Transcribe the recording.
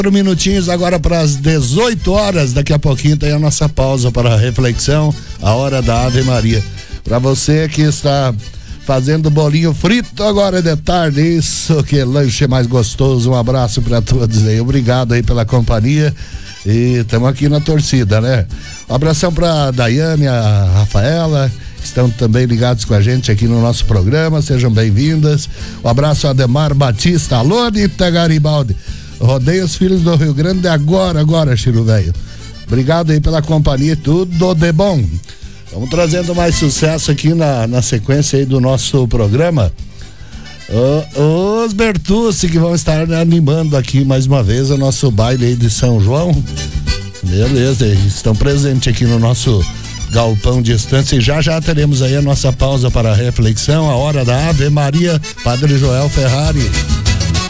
Minutinhos agora para as 18 horas. Daqui a pouquinho tem a nossa pausa para a reflexão, a hora da Ave Maria. Para você que está fazendo bolinho frito agora de tarde, isso, que lanche mais gostoso. Um abraço para todos aí, obrigado aí pela companhia e estamos aqui na torcida, né? Um abração para Daiane, a Rafaela, que estão também ligados com a gente aqui no nosso programa, sejam bem-vindas. Um abraço a Ademar Batista, alô Anitta Garibaldi. Rodei os filhos do Rio Grande agora, Chiru Velho. Obrigado aí pela companhia, tudo de bom. Vamos trazendo mais sucesso aqui na sequência aí do nosso programa. Os Bertucci que vão estar animando aqui mais uma vez o nosso baile aí de São João. Beleza, estão presentes aqui no nosso galpão de estância e já teremos aí a nossa pausa para a reflexão, a hora da Ave Maria, Padre Joel Ferrari.